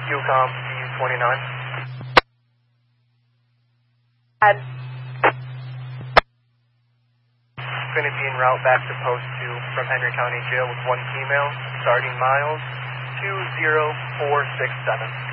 QCOM CU-29. Going to be en route back to Post 2 from Henry County Jail with 1 female, starting miles 20467.